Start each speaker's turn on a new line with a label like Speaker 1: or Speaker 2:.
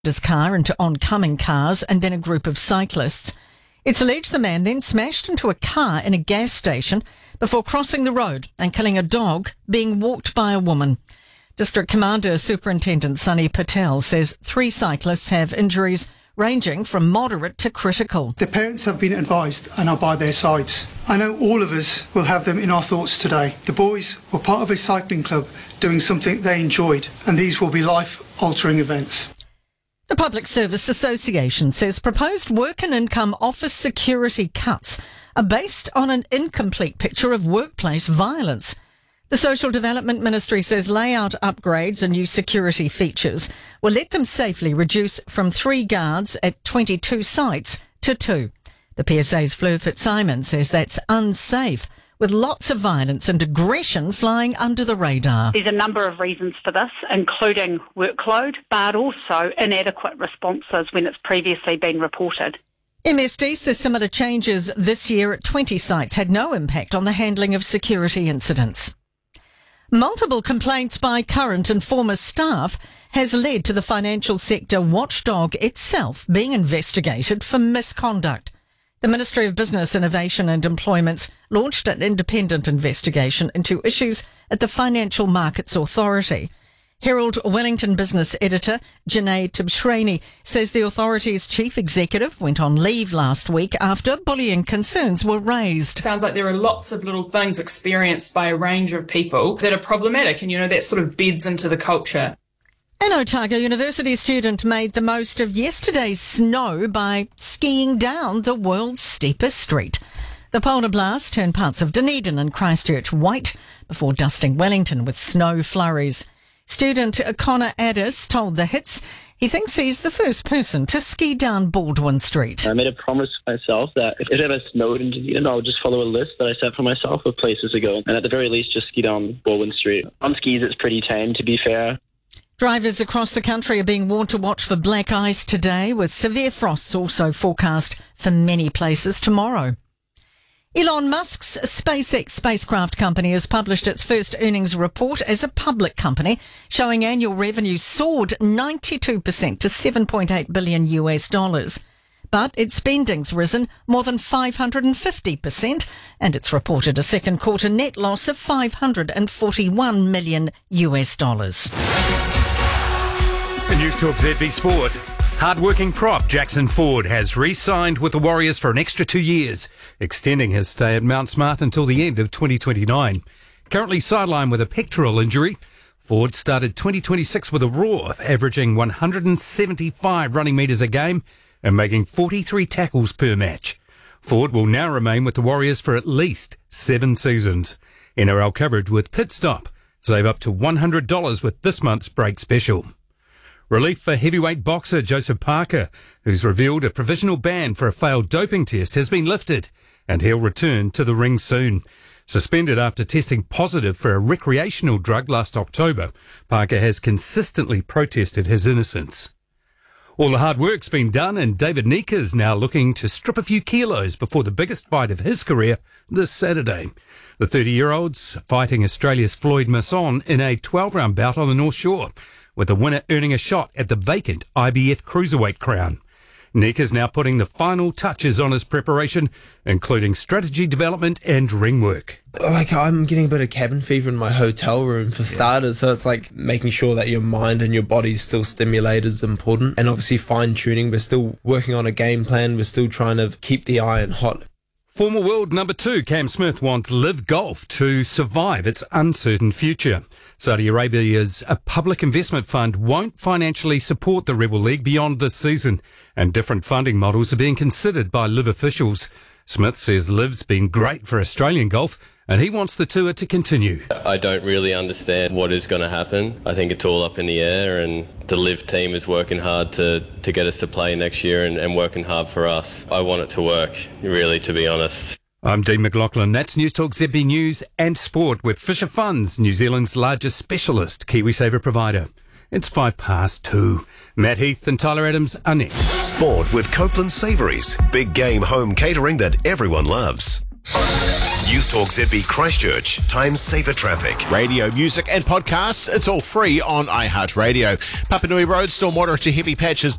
Speaker 1: his car into oncoming cars and then a group of cyclists. It's alleged the man then smashed into a car in a gas station before crossing the road and killing a dog being walked by a woman. District Commander Superintendent Sunny Patel says 3 cyclists have injuries ranging from moderate to critical.
Speaker 2: The parents have been advised and are by their sides. I know all of us will have them in our thoughts today. The boys were part of a cycling club doing something they enjoyed, and these will be life-altering events.
Speaker 1: The Public Service Association says proposed work and income office security cuts are based on an incomplete picture of workplace violence. The Social Development Ministry says layout upgrades and new security features will let them safely reduce from 3 guards at 22 sites to 2. The PSA's Fleur Fitzsimon says that's unsafe, with lots of violence and aggression flying under the radar.
Speaker 3: There's a number of reasons for this, including workload, but also inadequate responses when it's previously been reported.
Speaker 1: MSD says similar changes this year at 20 sites had no impact on the handling of security incidents. Multiple complaints by current and former staff has led to the financial sector watchdog itself being investigated for misconduct. The Ministry of Business, Innovation and Employment's launched an independent investigation into issues at the Financial Markets Authority. Herald Wellington business editor Janae Tibshraeny says the authority's chief executive went on leave last week after bullying concerns were raised.
Speaker 4: Sounds like there are lots of little things experienced by a range of people that are problematic, and that sort of beds into the culture.
Speaker 1: An Otago University student made the most of yesterday's snow by skiing down the world's steepest street. The polar blast turned parts of Dunedin and Christchurch white before dusting Wellington with snow flurries. Student Connor Addis told The Hits he thinks he's the first person to ski down Baldwin Street.
Speaker 5: I made a promise to myself that if it ever snowed in Dunedin, I would just follow a list that I set for myself of places to go, and at the very least just ski down Baldwin Street. On skis it's pretty tame, to be fair.
Speaker 1: Drivers across the country are being warned to watch for black ice today, with severe frosts also forecast for many places tomorrow. Elon Musk's SpaceX spacecraft company has published its first earnings report as a public company, showing annual revenue soared 92% to $7.8 billion. But its spending's risen more than 550%, and it's reported a second quarter net loss of $541 million.
Speaker 6: News Talk ZB Sport. Hard-working prop Jackson Ford has re-signed with the Warriors for an extra 2 years, extending his stay at Mount Smart until the end of 2029. Currently sidelined with a pectoral injury, Ford started 2026 with a roar, averaging 175 running metres a game and making 43 tackles per match. Ford will now remain with the Warriors for at least 7 seasons. NRL coverage with Pit Stop. Save up to $100 with this month's break special. Relief for heavyweight boxer Joseph Parker, who's revealed a provisional ban for a failed doping test, has been lifted, and he'll return to the ring soon. Suspended after testing positive for a recreational drug last October, Parker has consistently protested his innocence. All the hard work's been done, and David Nika's now looking to strip a few kilos before the biggest fight of his career this Saturday. The 30-year-old's fighting Australia's Floyd Masson in a 12-round bout on the North Shore, with the winner earning a shot at the vacant IBF Cruiserweight crown. Nick is now putting the final touches on his preparation, including strategy development and ring work.
Speaker 7: I'm getting a bit of cabin fever in my hotel room for starters, so it's like making sure that your mind and your body's still stimulated is important, and obviously fine-tuning. We're still working on a game plan. We're still trying to keep the iron hot.
Speaker 6: Former world number 2 Cam Smith wants Live Golf to survive its uncertain future. Saudi Arabia's public investment fund won't financially support the Rebel League beyond this season, and different funding models are being considered by Live officials. Smith says Live's been great for Australian golf, and he wants the tour to continue.
Speaker 8: I don't really understand what is going to happen. I think it's all up in the air, and the Live team is working hard to get us to play next year and working hard for us. I want it to work, really, to be honest.
Speaker 6: I'm Dean McLaughlin. That's News Talk ZB News and Sport with Fisher Funds, New Zealand's largest specialist KiwiSaver provider. It's 2:05. Matt Heath and Tyler Adams are next.
Speaker 9: Sport with Copeland Savouries. Big game home catering that everyone loves. Youth Talk ZB Christchurch. Time saver traffic.
Speaker 10: Radio, music and podcasts, it's all free on iHeartRadio. Papanui Road, still moderate to heavy patches